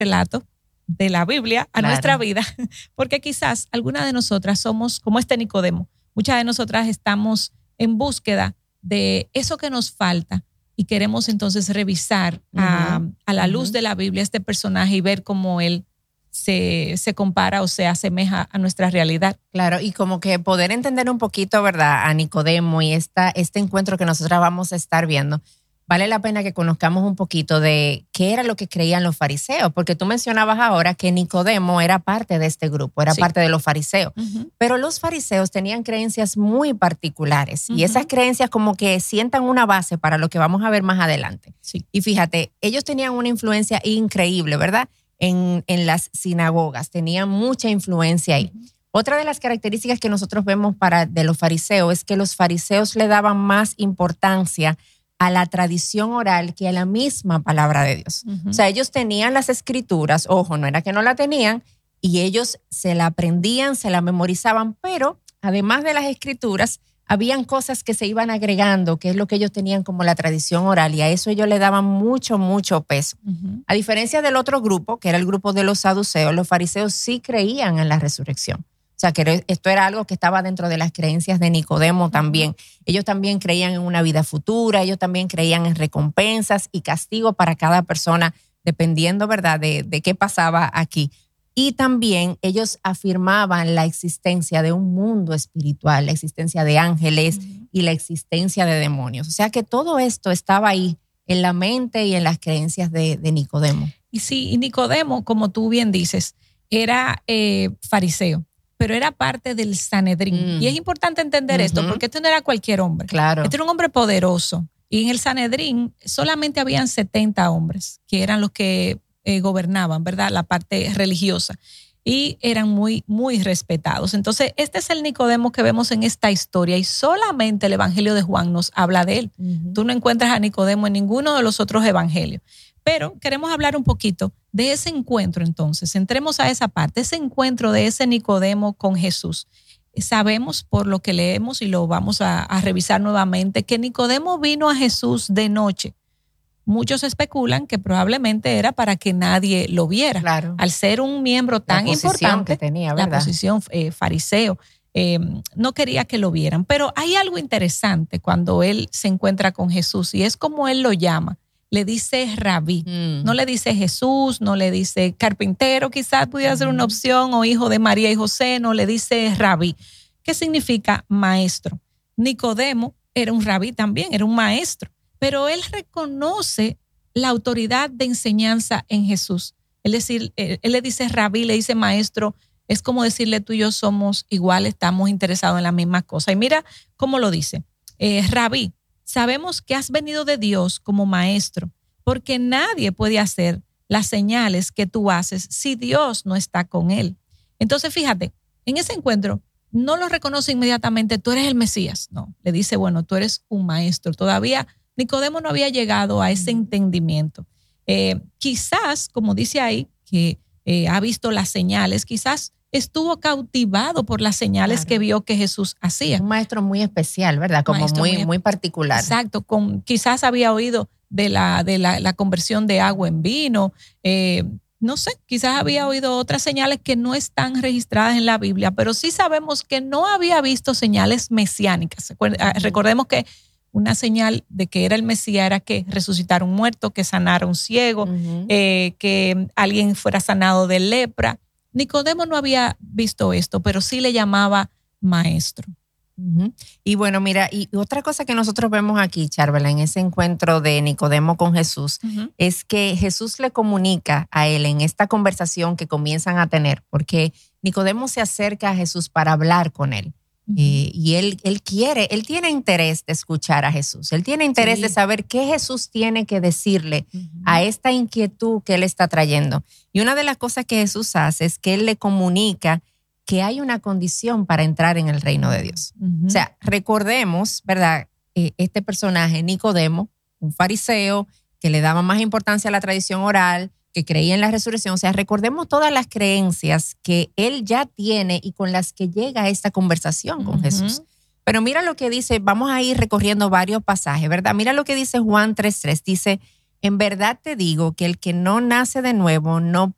relato de la Biblia a nuestra vida, porque quizás alguna de nosotras somos como este Nicodemo. Muchas de nosotras estamos en búsqueda de eso que nos falta y queremos entonces revisar a la luz de la Biblia este personaje y ver cómo él se compara o se asemeja a nuestra realidad. Claro, y como que poder entender un poquito, ¿verdad?, a Nicodemo y este encuentro que nosotras vamos a estar viendo, vale la pena que conozcamos un poquito de qué era lo que creían los fariseos, porque tú mencionabas ahora que Nicodemo era parte de este grupo, era parte de los fariseos, pero los fariseos tenían creencias muy particulares y esas creencias como que sientan una base para lo que vamos a ver más adelante. Sí. Y fíjate, ellos tenían una influencia increíble, ¿verdad?, en las sinagogas, tenían mucha influencia ahí. Otra de las características que nosotros vemos de los fariseos es que los fariseos le daban más importancia a la tradición oral que a la misma palabra de Dios. O sea, ellos tenían las escrituras, ojo, no era que no la tenían, y ellos se la aprendían, se la memorizaban, pero además de las escrituras, habían cosas que se iban agregando, que es lo que ellos tenían como la tradición oral, y a eso ellos le daban mucho, mucho peso. A diferencia del otro grupo, que era el grupo de los saduceos, los fariseos sí creían en la resurrección. O sea, que esto era algo que estaba dentro de las creencias de Nicodemo también. Ellos también creían en una vida futura, ellos también creían en recompensas y castigo para cada persona, dependiendo, ¿verdad?, de qué pasaba aquí. Y también ellos afirmaban la existencia de un mundo espiritual, la existencia de ángeles y la existencia de demonios. O sea que todo esto estaba ahí en la mente y en las creencias de Nicodemo. Y sí, y Nicodemo, como tú bien dices, era fariseo, pero era parte del Sanedrín. Y es importante entender esto, porque este no era cualquier hombre. Claro. Este era un hombre poderoso. Y en el Sanedrín solamente habían 70 hombres, que eran los que gobernaban, ¿verdad?, la parte religiosa, y eran muy, muy respetados. Entonces, este es el Nicodemo que vemos en esta historia y solamente el Evangelio de Juan nos habla de él. Tú no encuentras a Nicodemo en ninguno de los otros evangelios. Pero queremos hablar un poquito de ese encuentro entonces. Entremos a esa parte, ese encuentro de ese Nicodemo con Jesús. Sabemos por lo que leemos y lo vamos a revisar nuevamente que Nicodemo vino a Jesús de noche. Muchos especulan que probablemente era para que nadie lo viera. Claro. Al ser un miembro tan importante, que tenía, ¿verdad?, la posición fariseo, no quería que lo vieran. Pero hay algo interesante cuando él se encuentra con Jesús y es como él lo llama. Le dice rabí. No le dice Jesús, no le dice carpintero, quizás pudiera ser una opción, o hijo de María y José, no, le dice rabí. ¿Qué significa maestro? Nicodemo era un rabí también, era un maestro. Pero él reconoce la autoridad de enseñanza en Jesús. Él le dice rabí, le dice maestro, es como decirle tú y yo somos iguales, estamos interesados en la misma cosa. Y mira cómo lo dice. Rabí, sabemos que has venido de Dios como maestro, porque nadie puede hacer las señales que tú haces si Dios no está con él. Entonces, fíjate, en ese encuentro no lo reconoce inmediatamente, tú eres el Mesías. No, le dice, bueno, tú eres un maestro. Todavía Nicodemo no había llegado a ese entendimiento. Quizás, como dice ahí, que ha visto las señales, quizás estuvo cautivado por las señales que vio que Jesús hacía. Un maestro muy especial, ¿verdad? Como muy particular. Exacto. Quizás había oído de la conversión de agua en vino. No sé, quizás había oído otras señales que no están registradas en la Biblia, pero sí sabemos que no había visto señales mesiánicas. Recordemos que una señal de que era el Mesías era que resucitara un muerto, que sanara un ciego, que alguien fuera sanado de lepra. Nicodemo no había visto esto, pero sí le llamaba maestro. Y bueno, mira, y otra cosa que nosotros vemos aquí, Charvela, en ese encuentro de Nicodemo con Jesús, es que Jesús le comunica a él en esta conversación que comienzan a tener, porque Nicodemo se acerca a Jesús para hablar con él. Y él tiene interés de escuchar a Jesús. Él tiene interés de saber qué Jesús tiene que decirle a esta inquietud que él está trayendo. Y una de las cosas que Jesús hace es que él le comunica que hay una condición para entrar en el reino de Dios. O sea, recordemos, ¿verdad? Este personaje, Nicodemo, un fariseo que le daba más importancia a la tradición oral, que creía en la resurrección. O sea, recordemos todas las creencias que él ya tiene y con las que llega a esta conversación con Jesús. Pero mira lo que dice, vamos a ir recorriendo varios pasajes, ¿verdad? Mira lo que dice Juan 3:3. Dice, en verdad te digo que el que no nace de nuevo no